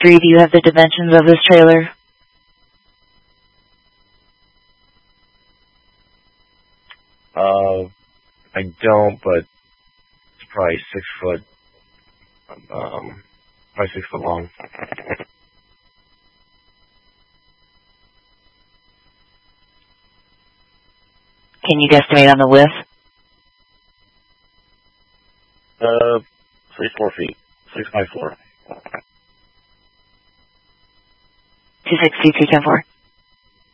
3, do you have the dimensions of this trailer? I don't, but it's probably 6 foot, probably 6 foot long. Can you guesstimate on the width? 4 feet, 6 by 4. 260, 210, 4.